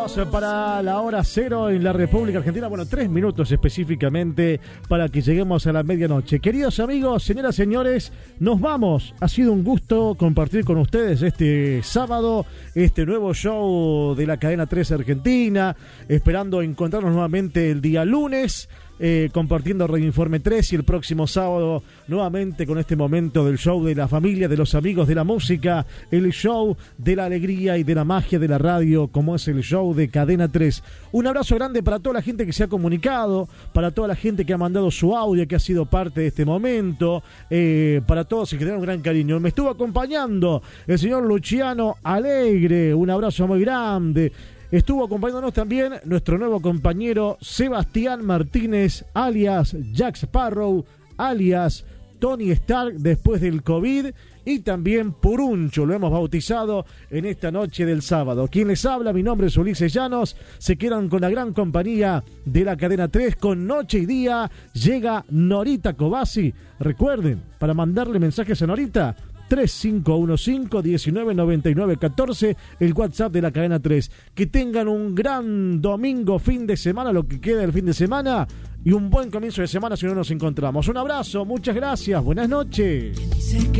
minutos para la hora cero en la República Argentina. Bueno, 3 minutos específicamente para que lleguemos a la medianoche. Queridos amigos, señoras, señores, nos vamos. Ha sido un gusto compartir con ustedes este sábado, este nuevo show de la cadena 3 Argentina. Esperando encontrarnos nuevamente el día lunes. Compartiendo Radio Informe 3 y el próximo sábado nuevamente con este momento del show de la familia, de los amigos, de la música, el show de la alegría y de la magia de la radio, como es el show de Cadena 3. Un abrazo grande para toda la gente que se ha comunicado, para toda la gente que ha mandado su audio, que ha sido parte de este momento, para todos y que tengan un gran cariño. Me estuvo acompañando el señor Luciano Alegre, un abrazo muy grande. Estuvo acompañándonos también nuestro nuevo compañero Sebastián Martínez, alias Jack Sparrow, alias Tony Stark después del COVID, y también Puruncho, lo hemos bautizado en esta noche del sábado. Quien les habla, mi nombre es Ulises Llanos, se quedan con la gran compañía de la cadena 3 con Noche y Día. Llega Norita Cobasi. Recuerden, para mandarle mensajes a Norita, 3515-199914, el WhatsApp de la cadena 3. Que tengan un gran domingo, fin de semana, lo que queda del fin de semana, y un buen comienzo de semana si no nos encontramos. Un abrazo, muchas gracias, buenas noches.